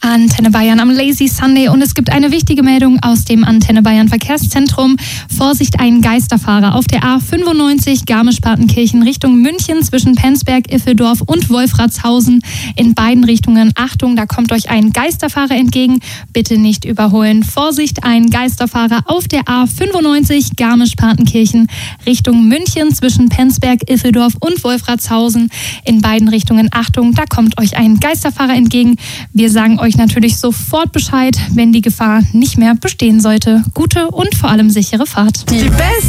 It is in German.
Antenne Bayern am Lazy Sunday und es gibt eine wichtige Meldung aus dem Antenne Bayern Verkehrszentrum. Vorsicht, ein Geisterfahrer auf der A95 Garmisch-Partenkirchen Richtung München zwischen Penzberg, Iffeldorf und Wolfratshausen in beiden Richtungen. Achtung, da kommt euch ein Geisterfahrer entgegen. Bitte nicht überholen. Vorsicht, ein Geisterfahrer auf der A95 Garmisch-Partenkirchen Richtung München zwischen Penzberg, Iffeldorf und Wolfratshausen in beiden Richtungen. Achtung, da kommt euch ein Geisterfahrer entgegen. Wir sagen euch natürlich sofort Bescheid, wenn die Gefahr nicht mehr bestehen sollte. Gute und vor allem sichere Fahrt. Die besten